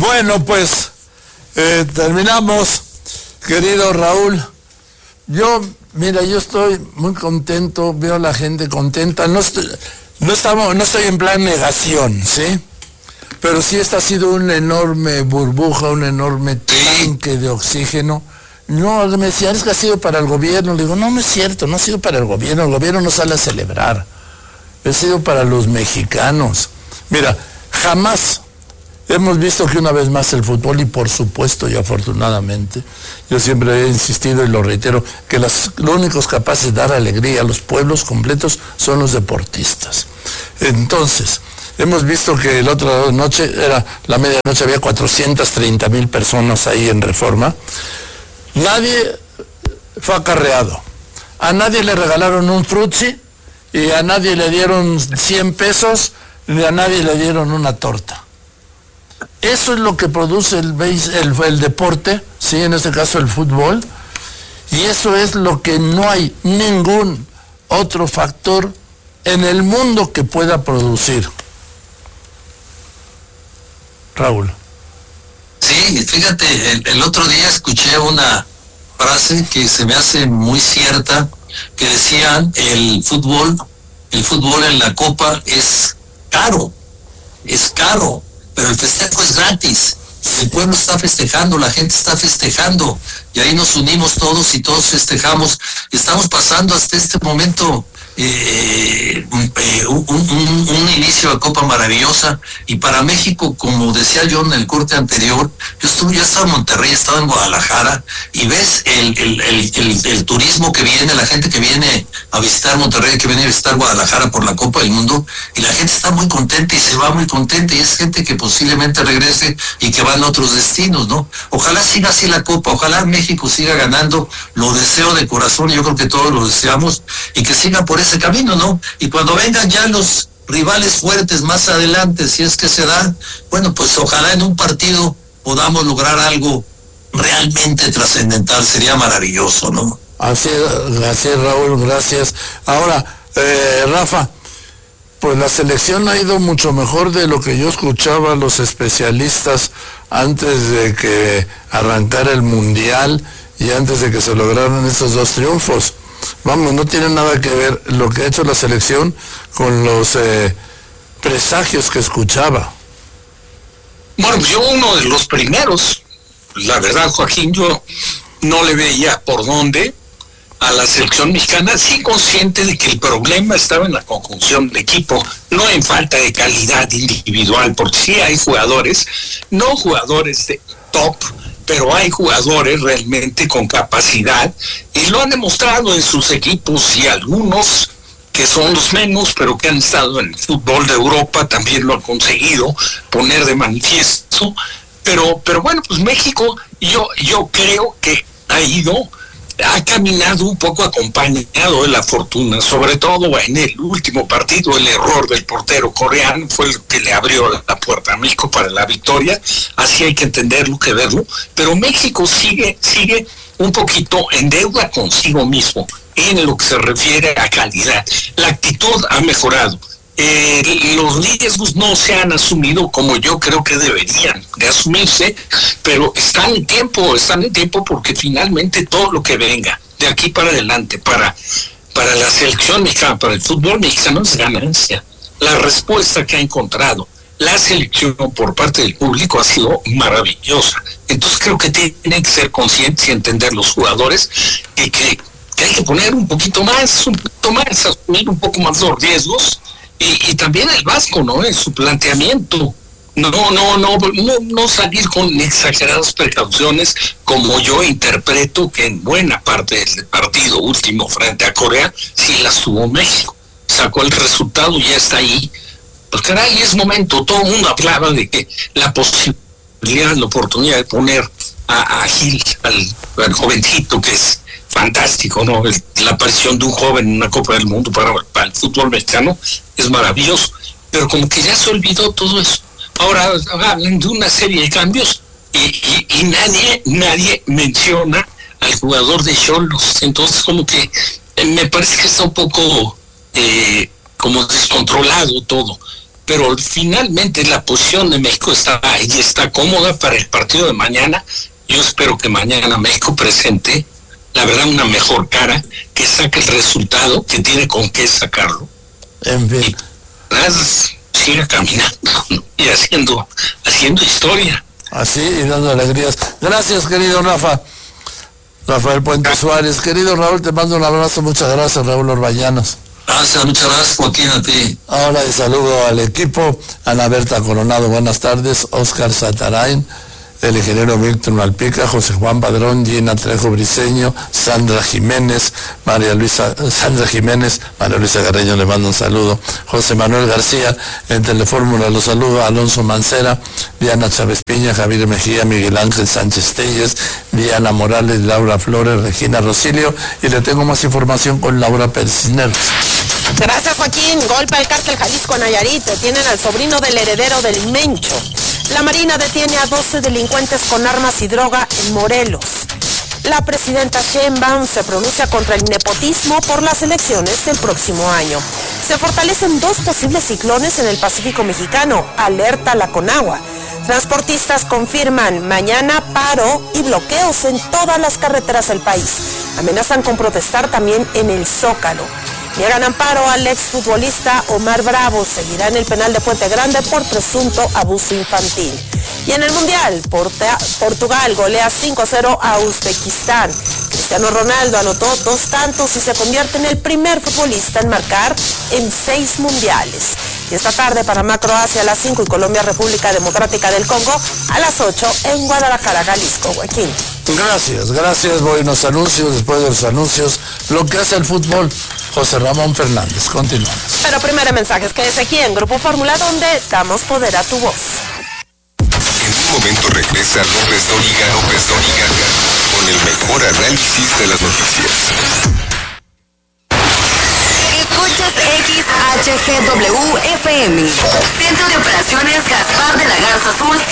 Bueno, pues terminamos, querido Raúl. Yo estoy muy contento, veo a la gente contenta. No estoy en plan negación, ¿sí? Pero sí, esta ha sido una enorme burbuja, un enorme tanque de oxígeno. No, me decían, es que ha sido para el gobierno. Le digo, no es cierto, no ha sido para el gobierno no sale a celebrar. Ha sido para los mexicanos. Mira, jamás hemos visto que una vez más el fútbol, y por supuesto y afortunadamente, yo siempre he insistido y lo reitero, que los únicos capaces de dar alegría a los pueblos completos son los deportistas. Entonces, hemos visto que la otra noche, la medianoche, había 430,000 personas ahí en Reforma. Nadie fue acarreado. A nadie le regalaron un frutzi, y a nadie le dieron 100 pesos, ni a nadie le dieron una torta. Eso es lo que produce el deporte, sí, en este caso el fútbol, y eso es lo que no hay ningún otro factor en el mundo que pueda producir. Raúl. Sí, fíjate, el otro día escuché una frase que se me hace muy cierta, que decían, el fútbol en la Copa es caro, pero el festejo es gratis. El pueblo está festejando, la gente está festejando, y ahí nos unimos todos y todos festejamos. Estamos pasando hasta este momento un inicio de Copa maravillosa, y para México, como decía yo en el corte anterior, yo estaba en Monterrey, estaba en Guadalajara, y ves el turismo que viene, la gente que viene a visitar Monterrey, que viene a visitar Guadalajara por la Copa del Mundo, y la gente está muy contenta y se va muy contenta, y es gente que posiblemente regrese y que van a otros destinos, ¿no? Ojalá siga así la Copa, ojalá México siga ganando, lo deseo de corazón, yo creo que todos lo deseamos, y que siga por ese camino, ¿no? Y cuando vengan ya los rivales fuertes más adelante, si es que se da, bueno, pues ojalá en un partido podamos lograr algo realmente trascendental, sería maravilloso, ¿no? Así es, Raúl, gracias. Ahora, Rafa, pues la selección ha ido mucho mejor de lo que yo escuchaba a los especialistas antes de que arrancara el Mundial y antes de que se lograran estos 2 triunfos. Vamos, no tiene nada que ver lo que ha hecho la selección con los presagios que escuchaba. Bueno, yo uno de los primeros, la verdad, Joaquín, yo no le veía por dónde a la selección mexicana, sí consciente de que el problema estaba en la conjunción de equipo, no en falta de calidad individual, porque sí hay jugadores, no jugadores de top, pero hay jugadores realmente con capacidad, y lo han demostrado en sus equipos, y algunos que son los menos, pero que han estado en el fútbol de Europa, también lo han conseguido poner de manifiesto. Pero bueno, pues México, yo creo que ha caminado un poco acompañado de la fortuna, sobre todo en el último partido. El error del portero coreano fue el que le abrió la puerta a México para la victoria, así hay que entenderlo, que verlo, pero México sigue un poquito en deuda consigo mismo en lo que se refiere a calidad. La actitud ha mejorado. Los riesgos no se han asumido como yo creo que deberían de asumirse, pero están en tiempo porque finalmente todo lo que venga de aquí para adelante para la selección mexicana, para el fútbol mexicano, es ganancia. La respuesta que ha encontrado la selección por parte del público ha sido maravillosa. Entonces creo que tienen que ser conscientes y entender los jugadores que hay que poner un poquito más, asumir un poco más los riesgos. Y también el Vasco, ¿no? En su planteamiento, no salir con exageradas precauciones, como yo interpreto que en buena parte del partido último frente a Corea sí las tuvo México. Sacó el resultado y ya está ahí. Pues caray, es momento. Todo el mundo hablaba de que la posibilidad, la oportunidad de poner a Gil, al jovencito, que es fantástico, ¿no? La aparición de un joven en una Copa del Mundo para el fútbol mexicano es maravilloso, pero como que ya se olvidó todo eso. Ahora hablan de una serie de cambios y nadie menciona al jugador de Xolos. Entonces como que me parece que está un poco como descontrolado todo. pero finalmente la posición de México está ahí, está cómoda para el partido de mañana. Yo espero que mañana México presente, la verdad, una mejor cara, que saque el resultado, que tiene con qué sacarlo. En fin. Y siga caminando y haciendo historia. Así y dando alegrías. Gracias, querido Rafael Puente Suárez. Querido Raúl, te mando un abrazo. Muchas gracias, Raúl Orbañanos. Gracias, muchas gracias, Joaquín, a ti. Ahora de saludo al equipo. Ana Berta Coronado, buenas tardes. Oscar Satarain, el ingeniero Víctor Malpica, José Juan Padrón, Gina Trejo Briceño, Sandra Jiménez, María Luisa Carreño le mando un saludo, José Manuel García, en Telefórmula los saludo, Alonso Mancera, Diana Chávez Piña, Javier Mejía, Miguel Ángel Sánchez Telles, Diana Morales, Laura Flores, Regina Rosilio, y le tengo más información con Laura Pérez Neros. Gracias, Joaquín. Golpe al cártel Jalisco Nayarit. Detienen al sobrino del heredero del Mencho. La Marina detiene a 12 delincuentes con armas y droga en Morelos. La presidenta Sheinbaum se pronuncia contra el nepotismo por las elecciones del próximo año. Se fortalecen 2 posibles ciclones en el Pacífico mexicano. Alerta la Conagua. Transportistas confirman mañana paro y bloqueos en todas las carreteras del país. Amenazan con protestar también en el Zócalo. Niegan amparo al exfutbolista Omar Bravo. Seguirá en el penal de Puente Grande por presunto abuso infantil. Y en el Mundial, Portugal golea 5-0 a Uzbekistán. Cristiano Ronaldo anotó 2 tantos y se convierte en el primer futbolista en marcar en 6 mundiales. Y esta tarde Panamá, Croacia a las 5 y Colombia, República Democrática del Congo a las 8 en Guadalajara, Jalisco. Joaquín. Gracias. Voy a los anuncios, después de los anuncios, lo que hace el fútbol. José Ramón Fernández, continuamos. Pero primero mensajes, quédese aquí en Grupo Fórmula, donde damos poder a tu voz. En un momento regresa López Dóriga con el mejor análisis de las noticias. Escuchas XHGW FM, Centro de Operaciones Gaspar de la Garza Azul.